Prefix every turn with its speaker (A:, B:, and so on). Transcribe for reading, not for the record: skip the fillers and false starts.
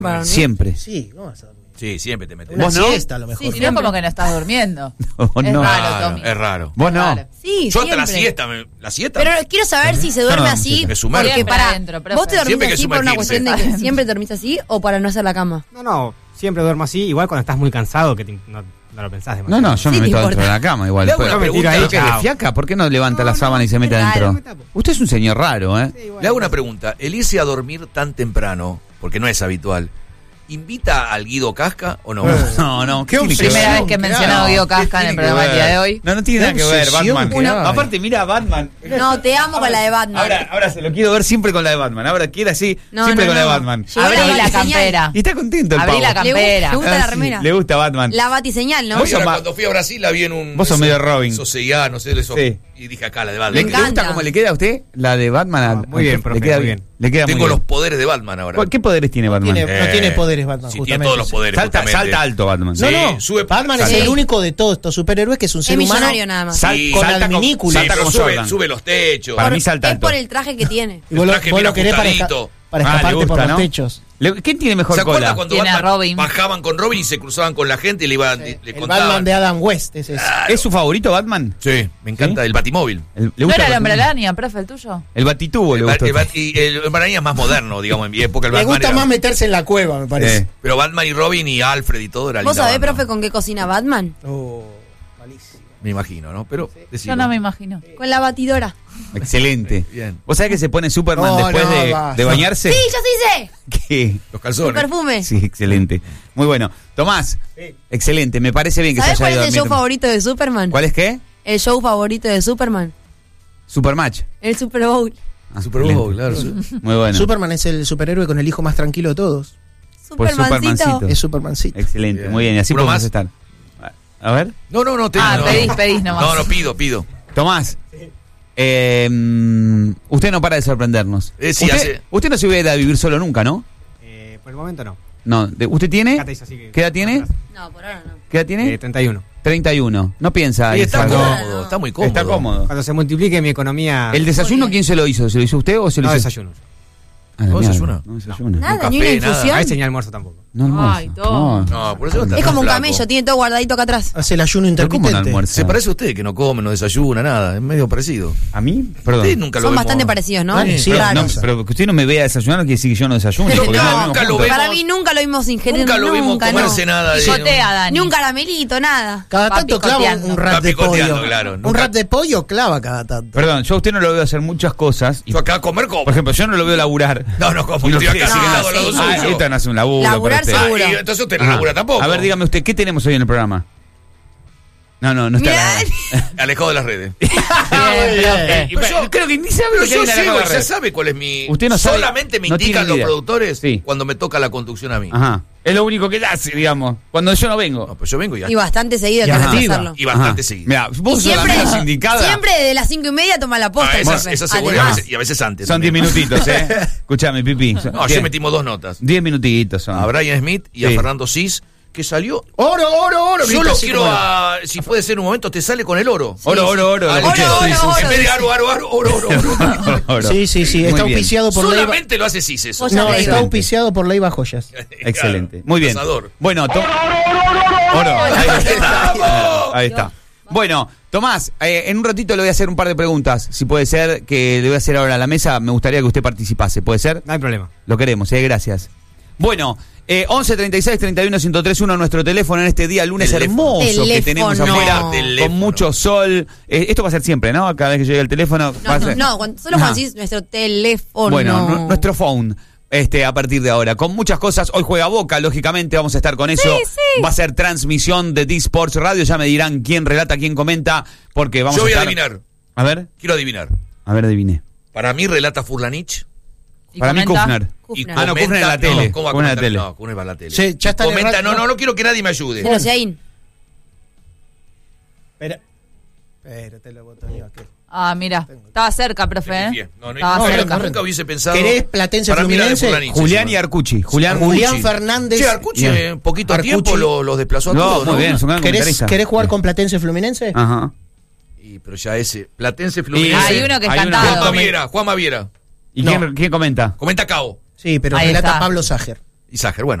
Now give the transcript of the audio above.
A: Bueno,
B: siempre.
A: Sí, ¿cómo vas a dormir?
C: Sí, siempre te metes.
A: Una
B: ¿Vos no?
A: siesta a lo mejor.
D: Sí, si no, como que no estás durmiendo.
B: No, no.
D: raro, Tommy.
C: Es raro.
B: Vos no.
D: Claro.
E: Sí,
C: Yo hasta
E: siempre.
C: la siesta.
E: Pero quiero saber si se duerme
B: No,
E: así.
C: me sumerjo.
E: Porque
D: Siempre
E: para.
D: adentro, profe.
E: ¿Vos te dormís
C: Siempre hay que
E: así por una
C: sumergirse.
E: cuestión de que siempre te dormís así o para no hacer la cama?
F: No, siempre duermo así. Igual cuando estás muy cansado, que no lo pensás demasiado.
B: No, yo me
E: Sí,
B: meto
E: te
B: dentro de
E: importa.
B: la cama igual.
C: Le hago
B: Después-
C: una
F: me tiro
C: pregunta.
F: ahí,
B: ¿Pero qué,
F: chao.
B: de fiaca? ¿Por qué no levanta la sábana y se mete
E: qué raro.
B: adentro? Usted es un señor raro, ¿eh?
C: Le hago una pregunta. El irse a dormir tan temprano, porque no es habitual, ¿invita al Guido Casca o no?
B: No, qué
D: Primera vez que he mencionado a Guido Casca en el programa del día de hoy.
B: No tiene nada que ver,
A: obsesión
B: Batman.
A: que hay.
B: Aparte, mira a Batman.
E: No, te amo con la de Batman.
B: Ahora se lo quiero ver siempre con la de Batman. Ahora quiere así,
E: No,
B: siempre
E: no,
B: con la de
E: no.
B: Batman.
E: Llegó
D: Abrí la
E: batiseñal.
D: campera.
B: Y está contento el
D: Abrí
B: pavo.
D: la campera.
E: Le gusta la
B: sí,
E: remera.
B: le gusta Batman.
E: La batiseñal, ¿no?
B: Vos sos
C: Ahora,
B: ma-
C: cuando fui a Brasil la vi en un...
B: Vos sos medio Robin.
C: Esos CIA, no sé, esos...
B: Sí.
C: Y dije acá, la de
B: ¿Le,
C: Batman.
E: Me
B: le gusta
E: encanta.
B: cómo le queda a usted la de Batman?
F: Muy bien, profe,
B: le queda
F: muy bien.
B: Le queda
C: Tengo
B: muy
C: los
B: bien.
C: poderes de Batman ahora.
B: ¿Qué poderes tiene Batman?
A: No tiene poderes Batman,
C: Sí,
A: justamente.
C: tiene todos los poderes.
B: Salta
C: justamente.
B: alto Batman.
C: Sí, sube...
A: Batman es
E: salta.
A: el único de todos estos superhéroes que es un ser
E: Es
A: humano.
E: millonario nada más.
C: Sí,
A: con
B: salta
A: adminículos.
C: Sí,
B: salta
C: pero
B: como
C: sube,
B: Jordan.
C: sube los techos.
B: Para mí
E: Es
B: salta alto.
E: por el traje que tiene.
A: Y vos
C: El traje
A: lo
C: bien
A: querés para
C: ajustadito.
B: Le
A: escaparte por
B: gusta,
A: los
B: ¿no?
A: techos.
B: ¿Quién tiene mejor
C: ¿Se acuerdan
B: cola?
C: cuando
D: Tiene a
C: Batman
D: Robin.
C: bajaban con Robin y se cruzaban con la gente y le iban le
A: El
C: contaban?
A: Batman de Adam West es ese.
B: ¿Es su favorito Batman?
C: Sí, me encanta
B: ¿Sí?
C: el Batimóvil.
B: ¿Le
D: ¿No
B: gusta
D: era el
B: Batman?
D: hombre araña, profe, el tuyo?
B: El batitubo le gusta.
C: Y el Batman es más moderno, digamos, en mi época el
A: Le
C: Batman
A: gusta
C: era-
A: más meterse en la cueva, me parece.
C: Pero Batman y Robin y Alfred y todo era
E: ¿Vos
C: linda
E: sabés,
C: banda.
E: profe, con qué cocina Batman?
A: Oh, malísimo.
C: Me imagino, ¿no? Pero decilo.
D: Yo no me imagino.
E: Con la batidora.
B: Excelente.
C: Bien.
B: ¿Vos sabés que se pone Superman
A: No,
B: después
A: no,
B: de
A: basta.
B: bañarse?
E: Sí, yo sí sé.
B: ¿Qué?
C: Los
E: Su
C: calzones.
E: perfume.
B: Sí, excelente. Muy bueno. Tomás, excelente. Me parece bien que se
E: ¿Sabés
B: haya
E: cuál
B: ido
E: es
B: a
E: el
B: dormir.
E: show favorito de Superman?
B: ¿Cuál es qué?
E: El show favorito de Superman.
B: Supermatch.
E: El Super Bowl.
B: Ah,
C: Super Bowl, claro.
B: Muy bueno.
A: Superman es el superhéroe con el hijo más tranquilo de todos.
B: Por
E: Supermancito.
B: Supermancito.
A: Es Supermancito.
B: Excelente.
C: Bien.
B: Muy bien. Y así
C: ¿Uno
B: podemos
C: más?
B: estar. A ver.
C: No,
D: Pedís nomás.
C: No, pido.
B: Tomás. Usted no para de sorprendernos.
C: Sí,
B: usted no se hubiera ido a vivir solo nunca, ¿no?
F: Por el momento no.
B: No. ¿Usted tiene?
F: Acá te dice así que-
B: ¿Qué edad tiene?
E: No, por ahora no.
B: ¿Qué edad tiene?
F: 31.
B: 31. No piensa.
C: Y
B: en
C: está
B: algo-
C: cómodo, está muy cómodo.
B: Está cómodo.
F: Cuando se multiplique mi economía...
B: ¿El desayuno quién se lo hizo? ¿Se lo hizo usted o se lo
F: No
B: hizo?
F: desayuno.
B: Ah, la
C: ¿No
B: mierda.
C: desayuna?
B: No desayuna.
E: Nada,
C: café,
E: ni una
C: nada.
E: infusión.
F: A veces ni almuerzo tampoco.
B: No almuerza.
D: Ay, todo.
C: No, por eso está
E: Es
C: tan
E: como un
C: flaco.
E: camello, tiene todo guardadito acá atrás.
A: Hace el ayuno
B: ¿Pero cómo no
A: intermitente.
B: almuerza?
C: Se parece a usted que no come, no desayuna, nada. Es medio parecido.
B: ¿A mí? Perdón.
C: Usted nunca lo
E: Son
C: vemos.
E: bastante parecidos, ¿no?
A: Dale, sí,
B: Pero,
E: Raros.
B: no, pero que usted no me vea desayunar no quiere decir que yo no desayuno.
C: No,
B: porque
C: no,
B: no
C: nunca lo
B: juntos.
C: vemos.
E: Para mí nunca lo vimos ingerir.
C: Nunca lo vimos comerse nada de...
D: Picotea, Dani.
E: Ni un caramelito, nada.
A: Cada
D: Va
A: tanto clava
D: picoteando.
A: un rat
C: Va
A: de
C: picoteando,
A: pollo.
C: claro.
A: Un
C: Nunca-
A: rat de pollo clava cada tanto.
B: Perdón, yo a usted no lo veo hacer muchas cosas. Y,
C: Yo acá a comer como.
B: por ejemplo, yo no lo veo laburar.
C: No, como
B: Y lo
C: estoy
B: que-
C: acá
B: No,
C: sentado al lado
E: sí.
B: Ah,
C: suyo.
B: esto no hace un laburo.
E: Laburar
B: para usted.
E: seguro.
C: Y entonces usted no
B: Ajá.
C: labura tampoco.
B: A ver, dígame usted, ¿qué tenemos hoy en el programa? No está
E: Mirá.
B: nada.
C: Alejado de las redes.
D: Bien, profe.
B: Pero yo creo que ni sabe
C: Pero
B: lo que
C: yo
B: hay en
C: sé,
B: la
C: güey,
B: red.
C: ya sabe cuál es mi...
B: Usted no sabe,
C: Solamente me
B: no
C: indican
B: tiene
C: los
B: idea.
C: productores
B: Sí.
C: cuando me toca la conducción a mí.
B: Ajá. Es lo único que hace, digamos. Cuando yo no vengo.
C: No, pues yo vengo
E: Y bastante seguido,
A: Y
E: hay que
A: activa.
E: reconocerlo.
C: Y bastante
B: Ajá.
C: seguido.
B: Mira, vos
E: Y
B: sos la menos indicada.
E: siempre de las 5:30 toma la posta. el profe.
C: Esa seguro y a
E: Además.
C: veces, y a veces antes.
B: Son 10
C: también.
B: minutitos, ¿eh? Escuchame, Pipi.
C: No, ayer metimos 2 notas.
B: 10 minutitos son.
C: A Brian Smith y a
B: Sí.
C: Fernando Cis, que salió...
A: Oro.
C: Yo
A: grita
C: lo
A: así
C: quiero
A: como-
C: a... Si puede ser un momento, te sale con el oro.
B: Oro.
C: Ah,
B: lo escuché.
E: oro,
B: Sí, sí,
E: oro.
C: En vez de oro.
B: Oro.
A: Sí.
B: Muy
A: Está
B: bien.
A: auspiciado por Leiva.
C: Solamente lo hace Cis eso.
E: Vos
A: No,
E: ya
A: está
E: Leiva.
A: auspiciado por Leiva Joyas.
B: Excelente. Muy bien.
C: Cazador.
B: Bueno, oro. Ahí está. Bueno, Tomás, en un ratito le voy a hacer un par de preguntas. Si puede ser, que le voy a hacer ahora a la mesa, me gustaría que usted participase. ¿Puede ser?
F: No hay problema.
B: Lo queremos, gracias. Bueno, 11 36 31 1031 nuestro teléfono en este día lunes
C: Teléfono.
B: hermoso que tenemos
E: Teléfono.
B: afuera,
C: Teléfono.
B: con mucho sol. Esto va a ser siempre, ¿no? Cada vez que llegue el teléfono. va a ser-
E: No, solo cuando
B: Ajá.
E: decís nuestro teléfono.
B: Bueno, nuestro phone. A partir de ahora, con muchas cosas. Hoy juega Boca, lógicamente vamos a estar con eso.
E: sí.
B: Va a ser transmisión de D-Sports Radio. Ya me dirán quién relata, quién comenta, porque vamos
C: Yo voy a
B: estar...
C: adivinar.
B: A ver,
C: Quiero adivinar.
B: adiviné.
C: Para mí relata Furlanich.
D: ¿Y
B: Para mí
D: comenta?
B: Kufner.
E: Kufner.
B: Ah, no, Kufner en la tele.
C: ¿Cómo va a
B: Kufner en la
C: comentar?
B: tele.
C: No, Kufner va a la tele.
A: Sí, ya está en el
C: Comenta,
A: radio.
C: no quiero que nadie me ayude.
E: Pero Seaín.
A: Pero te lo botoneo aquel.
D: Ah, mira. Estaba cerca, profe, ¿eh?
C: Bien. No,
D: Estaba
C: no,
D: cerca.
C: nunca hubiese pensado.
A: ¿Querés Platense
C: Para mí era de
A: Fluminense?
C: Furlanich,
B: Julián
C: ese,
B: y Arcucci. Julián
A: Julián Fernández.
C: Che, Arcucci,
B: Bien.
C: poquito
A: Arcucci.
C: tiempo los desplazó a
B: No,
C: todos,
B: muy bien, es un gran
A: ¿Querés
B: comentarista.
A: jugar con Platense Fluminense?
B: Ajá.
C: Pero ya ese. Platense Fluminense.
D: Hay uno que es
B: Hay uno
D: cantado.
C: Juan Maviera.
B: ¿Y
A: No.
B: quién comenta?
C: Comenta Cao.
A: Sí, pero
D: Ahí
A: relata
D: está.
A: Pablo Ságer.
C: Y Sager, bueno.